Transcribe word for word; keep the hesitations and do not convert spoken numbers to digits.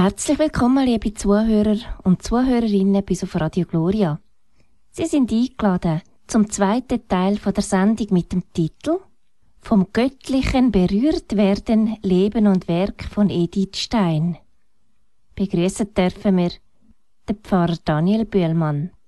Herzlich willkommen, liebe Zuhörer und Zuhörerinnen bei auf Radio Gloria. Sie sind eingeladen zum zweiten Teil von der Sendung mit dem Titel «Vom Göttlichen berührt werden, Leben und Werk» von Edith Stein. Begrüßen dürfen wir den Pfarrer Daniel Bühlmann.